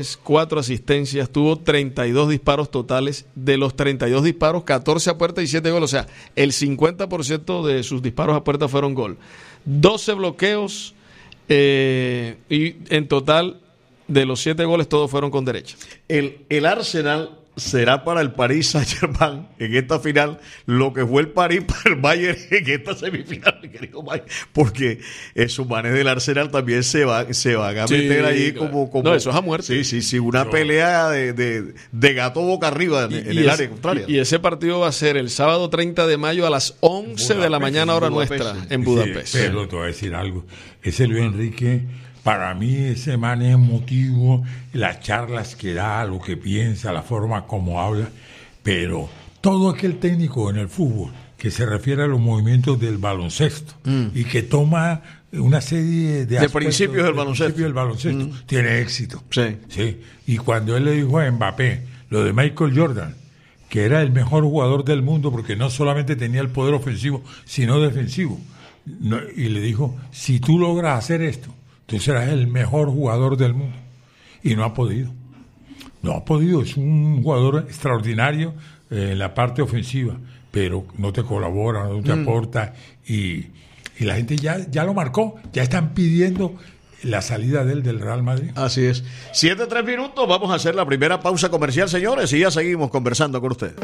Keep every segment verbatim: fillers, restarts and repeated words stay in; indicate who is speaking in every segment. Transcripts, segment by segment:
Speaker 1: cuatro asistencias, tuvo treinta y dos disparos totales. De los treinta y dos disparos, catorce a puerta y siete goles. O sea, el cincuenta por ciento de sus disparos a puerta fueron gol. doce bloqueos eh, y en total de los siete goles todos fueron con derecha.
Speaker 2: El, el Arsenal será para el Paris Saint-Germain en esta final lo que fue el París para el Bayern en esta semifinal, mi querido Mike, porque esos manes del Arsenal también se, va, se van a meter sí, allí claro. como, como...
Speaker 1: No, eso es a muerte.
Speaker 2: Sí, sí, sí, una Pero... pelea de, de, de gato boca arriba en,
Speaker 1: y,
Speaker 2: en
Speaker 1: y
Speaker 2: el
Speaker 1: es,
Speaker 2: área contraria.
Speaker 1: Y, y ese partido va a ser el sábado treinta de mayo a las once de la mañana, hora
Speaker 2: Budapest,
Speaker 1: nuestra, en Budapest.
Speaker 3: Sí, pero te voy a decir algo. Ese Luis Enrique... Para mí ese man es emotivo, las charlas que da, lo que piensa, la forma como habla, pero todo aquel técnico en el fútbol que se refiere a los movimientos del baloncesto mm. y que toma una serie de,
Speaker 2: de principios del baloncesto,
Speaker 3: principio del baloncesto mm. tiene éxito.
Speaker 2: Sí.
Speaker 3: Sí. Y cuando él le dijo a Mbappé lo de Michael Jordan, que era el mejor jugador del mundo porque no solamente tenía el poder ofensivo, sino defensivo, no, y le dijo, si tú logras hacer esto, tú serás el mejor jugador del mundo. Y no ha podido. No ha podido. Es un jugador extraordinario eh, en la parte ofensiva, pero no te colabora, no te mm. aporta. Y, y la gente ya, ya lo marcó. Ya están pidiendo la salida de él del Real Madrid.
Speaker 2: Así es. Siete, tres minutos. Vamos a hacer la primera pausa comercial, señores, y ya seguimos conversando con ustedes.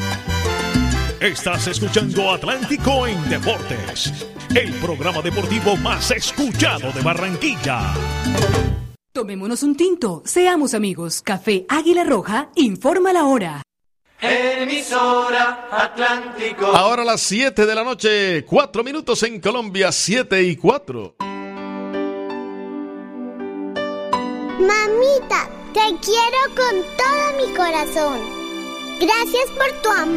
Speaker 4: Estás escuchando Atlántico en Deportes, el programa deportivo más escuchado de Barranquilla.
Speaker 5: Tomémonos un tinto, seamos amigos. Café Águila Roja informa la hora.
Speaker 6: Emisora Atlántico.
Speaker 1: Ahora a las siete de la noche, cuatro minutos en Colombia, siete y cuatro.
Speaker 7: Mamita, te quiero con todo mi corazón. Gracias por tu amor